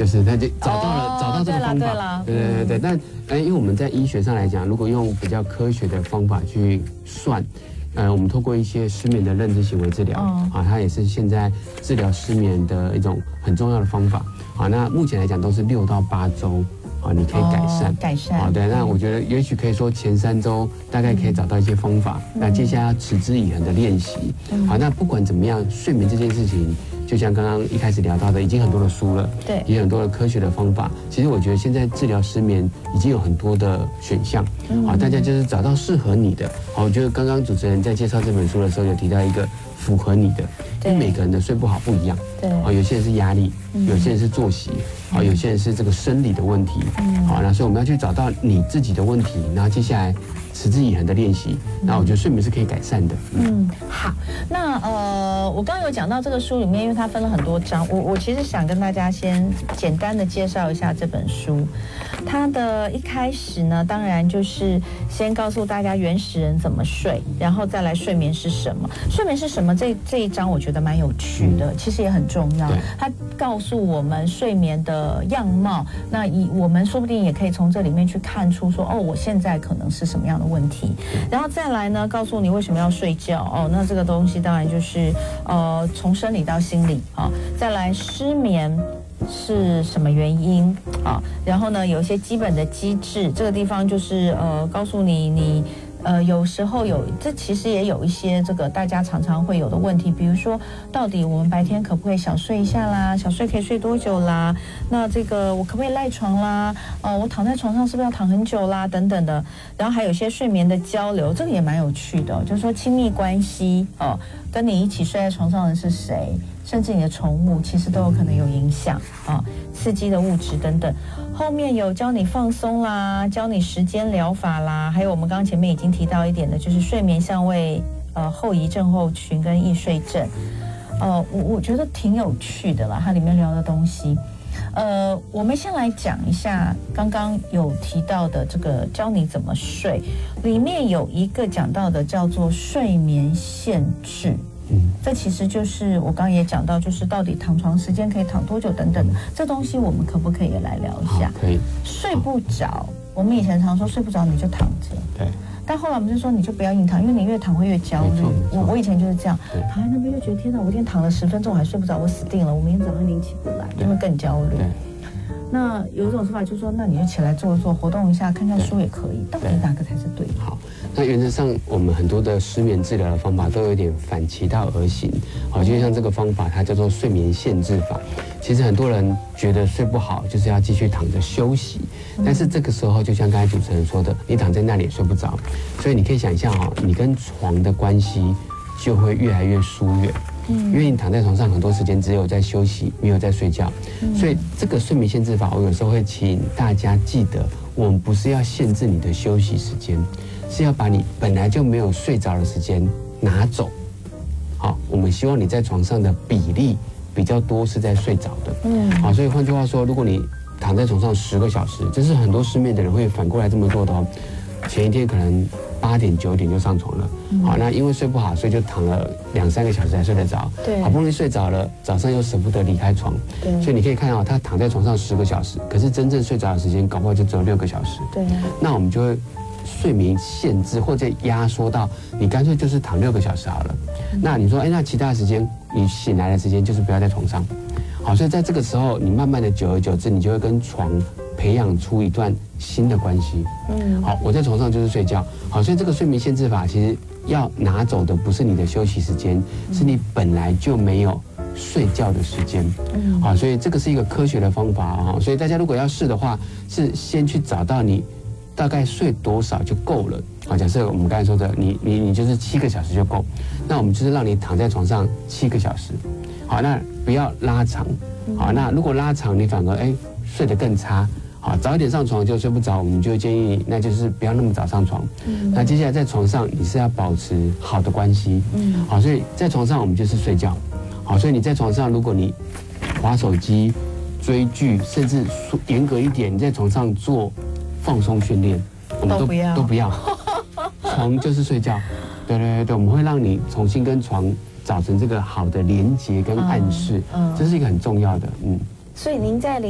就是他就找到这个方法，对。但因为我们在医学上来讲，如果用比较科学的方法去算。我们透过一些失眠的认知行为治疗它也是现在治疗失眠的一种很重要的方法那目前来讲都是6到8周你可以改善对，那我觉得也许可以说前3周大概可以找到一些方法，那接下来要持之以恒的练习那不管怎么样，睡眠这件事情。就像刚刚一开始聊到的，已经很多的书了， 对， 也有很多的科学的方法。其实我觉得现在治疗失眠已经有很多的选项，大家就是找到适合你的。我觉得刚刚主持人在介绍这本书的时候有提到一个符合你的，因为每个人的睡不好不一样， 对， 有些人是压力，有些人是作息，有些人是这个生理的问题，那所以我们要去找到你自己的问题，然后接下来持之以恒的练习，那我觉得睡眠是可以改善的。 好，那我刚刚有讲到这个书里面，因为它分了很多章，我其实想跟大家先简单的介绍一下这本书。它的一开始呢，当然就是先告诉大家原始人怎么睡，然后再来睡眠是什么。睡眠是什么这一章我觉得蛮有趣的，其实也很重要。它告诉我们睡眠的样貌，那我们说不定也可以从这里面去看出说，我现在可能是什么样的问题。然后再来呢，告诉你为什么要睡觉那这个东西当然就是从生理到心理再来失眠是什么原因然后呢有一些基本的机制，这个地方就是告诉你有时候这其实也有一些这个大家常常会有的问题，比如说到底我们白天可不可以小睡一下啦？小睡可以睡多久啦？那这个我可不可以赖床啦？我躺在床上是不是要躺很久啦？等等的。然后还有一些睡眠的交流，这个也蛮有趣的，就是说亲密关系跟你一起睡在床上的是谁？甚至你的宠物其实都有可能有影响刺激的物质等等。后面有教你放松啦，教你时间疗法啦，还有我们刚刚前面已经提到一点的，就是睡眠相位后遗症候群跟易睡症。我觉得挺有趣的啦，它里面聊的东西。我们先来讲一下刚刚有提到的这个教你怎么睡，里面有一个讲到的叫做睡眠限制。这其实就是我刚刚也讲到，就是到底躺床时间可以躺多久等等的，这东西我们可不可以也来聊一下？ 可以。 睡不着，我们以前常说睡不着你就躺着， 对。 但后来我们就说你就不要硬躺，因为你越躺会越焦虑。我以前就是这样，躺在那边就觉得天哪，我今天躺了10分钟我还睡不着，我死定了，我明天早上一定起不来，就会更焦虑。那有一种说法就是说，那你就起来做一做，活动一下，看看书也可以。到底哪个才是对的？ 好，那原则上我们很多的失眠治疗的方法都有点反其道而行。就像这个方法，它叫做睡眠限制法。其实很多人觉得睡不好就是要继续躺着休息，但是这个时候就像刚才主持人说的，你躺在那里也睡不着，所以你可以想象你跟床的关系就会越来越疏远。因为你躺在床上很多时间只有在休息，没有在睡觉，所以这个睡眠限制法，我有时候会请大家记得，我们不是要限制你的休息时间，是要把你本来就没有睡着的时间拿走。好，我们希望你在床上的比例比较多是在睡着的。好，所以换句话说，如果你躺在床上10个小时，这是很多失眠的人会反过来这么做的前一天可能8点9点就上床了，好，那因为睡不好，所以就躺了2、3个小时才睡得着，好不容易睡着了，早上又舍不得离开床，所以你可以看到他躺在床上10个小时，可是真正睡着的时间搞不好就只有6个小时，那我们就会睡眠限制或者压缩到你干脆就是躺6个小时好了，那你说那其他的时间你醒来的时间就是不要在床上，好，所以在这个时候你慢慢的久而久之，你就会跟床培养出一段新的关系。好，我在床上就是睡觉。好，所以这个睡眠限制法其实要拿走的不是你的休息时间，是你本来就没有睡觉的时间。好，所以这个是一个科学的方法所以大家如果要试的话，是先去找到你大概睡多少就够了。好，假设我们刚才说的，你就是7个小时就够，那我们就是让你躺在床上7个小时。好，那不要拉长。好，那如果拉长，你反而睡得更差。好，早一点上床就睡不着，我们就建议你，那就是不要那么早上床。那接下来在床上你是要保持好的关系。好，所以在床上我们就是睡觉。好，所以你在床上，如果你滑手机、追剧，甚至严格一点，你在床上做放松训练，我们都不要。床就是睡觉。对，我们会让你重新跟床造成这个好的连结跟暗示，这是一个很重要的。 所以您在